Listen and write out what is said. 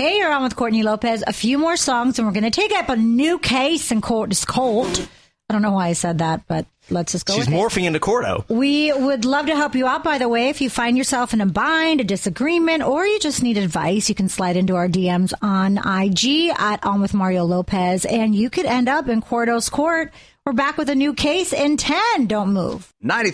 Hey, you're on with Courtney Lopez. A few more songs, and we're going to take up a new case in Court. I don't know why I said that, but let's just go with it. She's morphing into Cordo. We would love to help you out, by the way. If you find yourself in a bind, a disagreement, or you just need advice, you can slide into our DMs on IG at On With Mario Lopez, and you could end up in Cordo's court. We're back with a new case in 10. Don't move. 93.